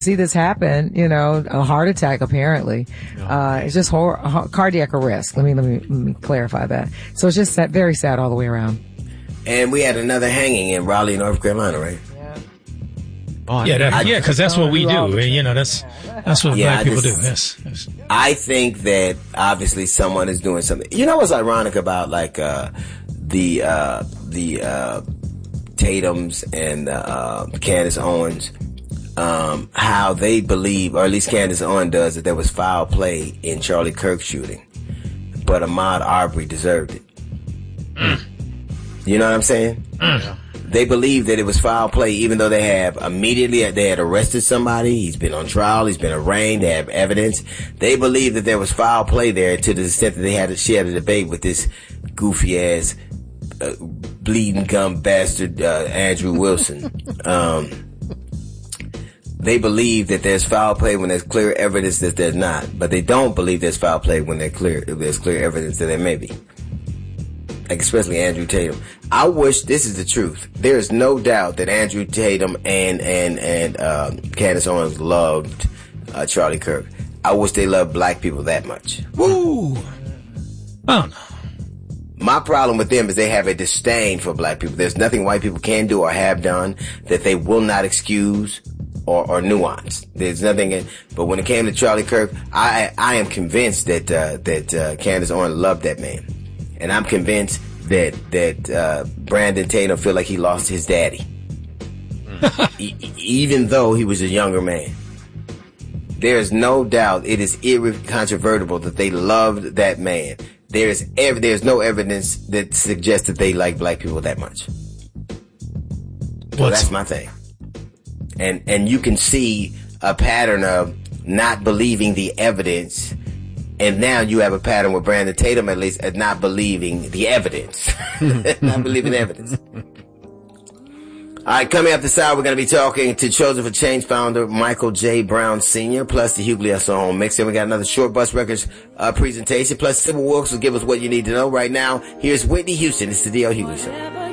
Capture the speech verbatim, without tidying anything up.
see this happen, you know, a heart attack apparently. Uh, it's just hor- cardiac arrest. Let me, let me, let me clarify that. So it's just sad, very sad all the way around. And we had another hanging in Raleigh, North Carolina, right? Oh, yeah, that, yeah, because that's what we do. You know, that's that's what yeah, black people just, do. Yes, yes. I think that obviously someone is doing something. You know what's ironic about like uh, the uh, the uh, Tatums and uh, Candace Owens, um, how they believe, or at least Candace Owens does, that there was foul play in Charlie Kirk's shooting, but Ahmaud Arbery deserved it. Mm. You know what I'm saying? Mm. They believe that it was foul play, even though they have immediately, they had arrested somebody. He's been on trial. He's been arraigned. They have evidence. They believe that there was foul play there to the extent that they had, she had a debate with this goofy ass, uh, bleeding gum bastard, uh, Andrew Wilson. Um, they believe that there's foul play when there's clear evidence that there's not, but they don't believe there's foul play when there's clear, there's clear evidence that there may be. Like especially Andrew Tatum. I wish, this is the truth. There is no doubt that Andrew Tatum and and and uh, Candace Owens loved uh, Charlie Kirk. I wish they loved black people that much. Woo! Oh no. My problem with them is they have a disdain for black people. There's nothing white people can do or have done that they will not excuse or, or nuance. There's nothing. In, but when it came to Charlie Kirk, I I am convinced that uh, that uh, Candace Owens loved that man. And I'm convinced that that uh, Brandon Tatum feel like he lost his daddy, e- even though he was a younger man. There is no doubt, it is incontrovertible that they loved that man. There is ev- there's no evidence that suggests that they like black people that much. So that's my thing. And and you can see a pattern of not believing the evidence. And now you have a pattern with Brandon Tatum, at least, at not believing the evidence. Not believing the evidence. All right, coming up this hour, we're going to be talking to Chosen for Change founder Michael J. Brown Senior, plus the Hughley S O Home Mix. And we got another Short Bus Records uh, presentation, plus Sybil Wilkes will give us what you need to know right now. Here's Whitney Houston. It's the D L Hughley Show.